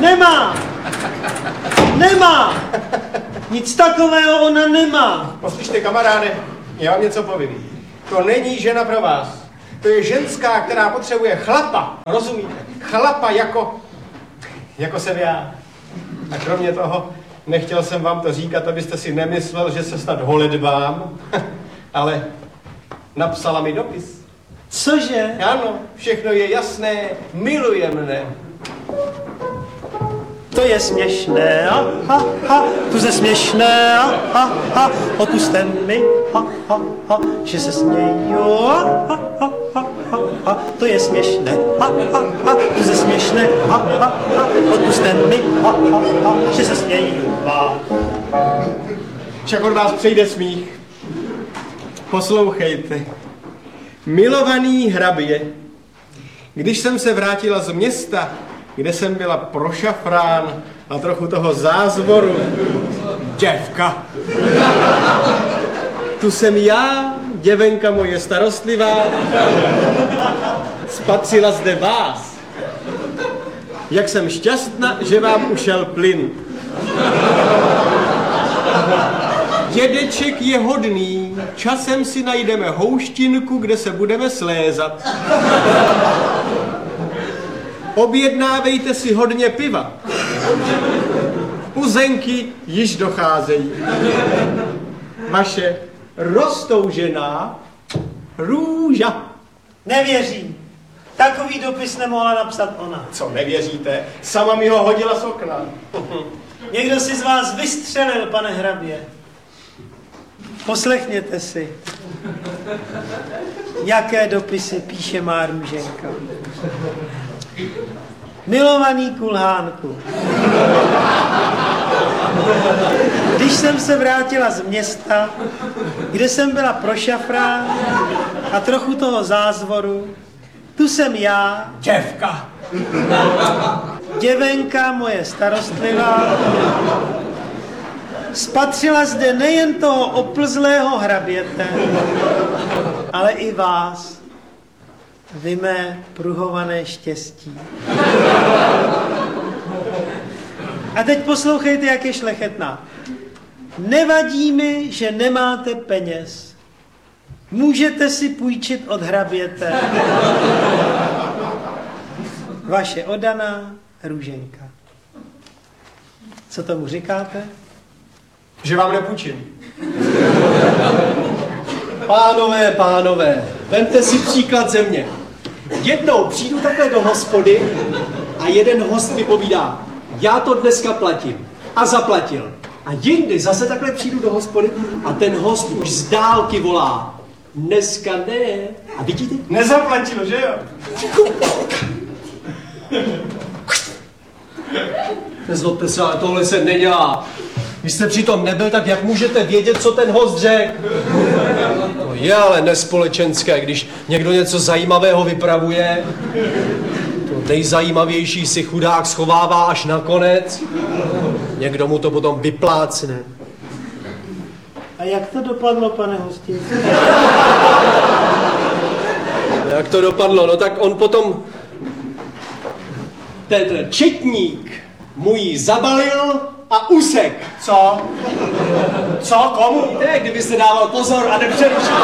Nemá! Nemá! Nic takového ona nemá. Poslyšte, kamaráde, já vám něco povím. To není žena pro vás. To je ženská, která potřebuje chlapa. Rozumíte? Chlapa jako jsem já. A kromě toho, nechtěl jsem vám to říkat, abyste si nemyslel, že se snad holedbám, ale napsala mi dopis. Cože? Ano, všechno je jasné, miluje mne. To je směšné, tu se směšné, odpuste mi, že se směju, to je směšné, tu se směšné, odpuste mi, že se směju. Však od vás přejde smích. Poslouchejte. Milovaný hrabě, když jsem se vrátila z města, kde jsem byla prošafrán a trochu toho zázvoru, děvka. Tu jsem já, děvenka moje starostlivá, spatřila zde vás. Jak jsem šťastná, že vám ušel plyn. Dědeček je hodný, časem si najdeme houštinku, kde se budeme slézat. Objednávejte si hodně piva. Uzenky již docházejí. Vaše roztoužená Růža. Nevěřím. Takový dopis nemohla napsat ona. Co nevěříte? Sama mi ho hodila z okna. Někdo si z vás vystřelil, pane hrabě. Poslechněte si, jaké dopisy píše má Růženka. Milovaný kulhánku, když jsem se vrátila z města, kde jsem byla prošafrán a trochu toho zázvoru, tu jsem já, Děvka. děvenka moje starostlivá, spatřila zde nejen toho oplzlého hraběte, ale i vás, vy mé pruhované štěstí. A teď poslouchejte, jak je šlechetná. Nevadí mi, že nemáte peněz. Můžete si půjčit od hraběte. Vaše oddaná Růženka. Co tomu říkáte? Že vám nepůjčím. Pánové, vemte si příklad ze mě. Jednou přijdu takhle do hospody a jeden host mi povídá, já to dneska platím. A zaplatil. A jindy zase takhle přijdu do hospody a ten host už z dálky volá, dneska ne. A vidíte? Nezaplatil, že jo? Nezlobte se, ale tohle se nedělá. Když jste přitom nebyl, tak jak můžete vědět, co ten host řekl? No je ale nespolečenské, když někdo něco zajímavého vypravuje. To nejzajímavější si chudák schovává až na konec. Někdo mu to potom vyplácne. A jak to dopadlo, pane hostinci? Jak to dopadlo? No tak on potom... Ten četník mu ji zabalil a usek. Co? Co? Komu? Víte, kdybyste dával pozor a nepřerušil.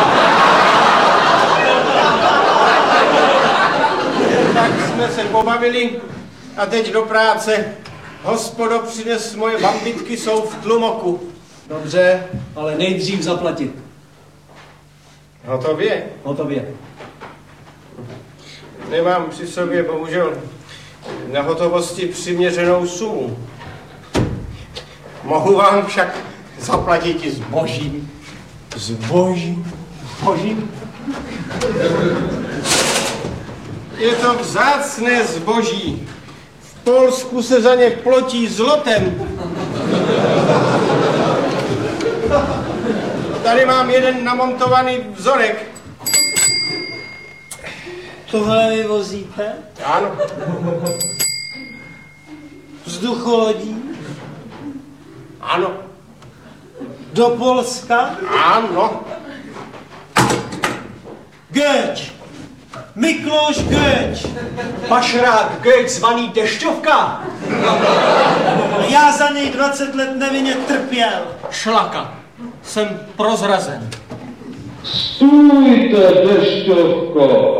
Tak jsme se pobavili a teď do práce. Hospodo, přines moje bambitky, jsou v tlumoku. Dobře, ale nejdřív zaplatit. Hotově? Hotově. Nemám při sobě, bohužel, na hotovosti přiměřenou sumu. Mohu vám však zaplatit i zbožím. Zboží. Zbožím? Je to vzácné zboží. V Polsku se za ně plotí zlotem. Tady mám jeden namontovaný vzorek. Tohle vy vozíte? Ano. Vzducholodí? Ano. Do Polska? Ano. Geč! Mikloš Göč. Pašrák Göč zvaný Dešťovka. A já za něj 20 let nevinně trpěl. Šlaka. Jsem prozrazen. Stůjte, Dešťovko,